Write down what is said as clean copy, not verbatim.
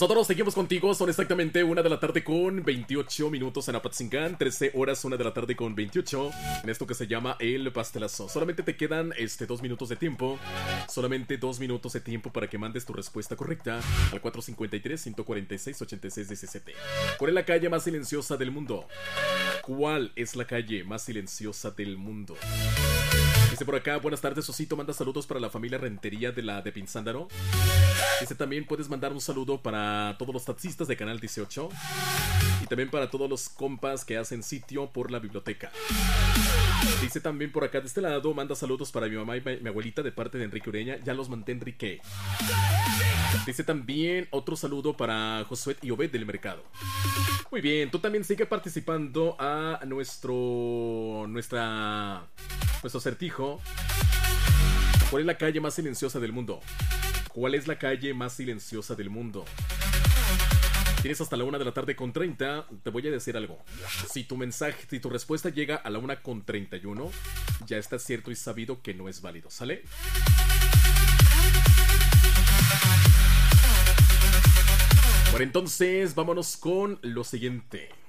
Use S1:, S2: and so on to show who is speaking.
S1: Nosotros seguimos contigo, son exactamente 1 de la tarde con 28 minutos en Apatzingán, 13 horas, 1 de la tarde con 28, en esto que se llama El Pastelazo. Solamente te quedan 2 minutos de tiempo, solamente 2 minutos de tiempo para que mandes tu respuesta correcta al 453-146-8617. ¿Cuál es la calle más silenciosa del mundo? ¿Cuál es la calle más silenciosa del mundo? Dice por acá, buenas tardes, Osito, manda saludos para la familia Rentería de Pinzándaro. Dice también puedes mandar un saludo para todos los taxistas de Canal 18 y también para todos los compas que hacen sitio por la biblioteca. Dice también por acá de este lado, manda saludos para mi mamá y mi abuelita de parte de Enrique Ureña. Ya los mandé, Enrique. Dice también otro saludo para Josué y Obed del Mercado. Muy bien, tú también sigue participando a nuestro acertijo. ¿Cuál es la calle más silenciosa del mundo? ¿Cuál es la calle más silenciosa del mundo? Tienes hasta la 1 de la tarde con 30. Te voy a decir algo. Si tu respuesta llega a la 1 con 31, ya está cierto y sabido que no es válido, ¿sale? Bueno, entonces vámonos con lo siguiente.